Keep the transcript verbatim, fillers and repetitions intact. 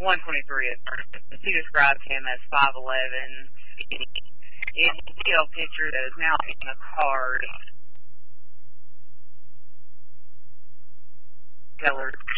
one twenty-three at first. He described him as five eleven, skinny. In his detailed picture that is now in a card, colored